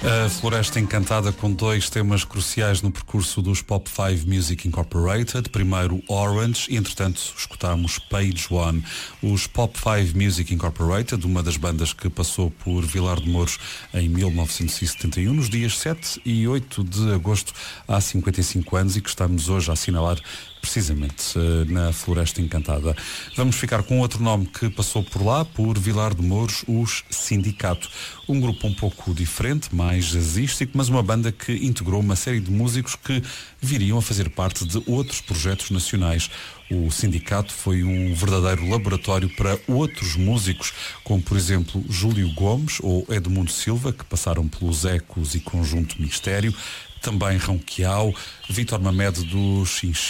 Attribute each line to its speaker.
Speaker 1: A Floresta Encantada, com dois temas cruciais no percurso dos Pop 5 Music Incorporated. Primeiro Orange e, entretanto, escutámos Page One. Os Pop 5 Music Incorporated, uma das bandas que passou por Vilar de Mouros em 1971, nos dias 7 e 8 de agosto, há 55 anos, e que estamos hoje a assinalar precisamente na Floresta Encantada. Vamos ficar com outro nome que passou por lá, por Vilar de Mouros, os Sindicato. Um grupo um pouco diferente, mais jazzístico, mas uma banda que integrou uma série de músicos que viriam a fazer parte de outros projetos nacionais. O Sindicato foi um verdadeiro laboratório para outros músicos, como por exemplo Júlio Gomes ou Edmundo Silva, que passaram pelos Ecos e Conjunto Mistério, também Ronquial, Vítor Mamed do Xinxi,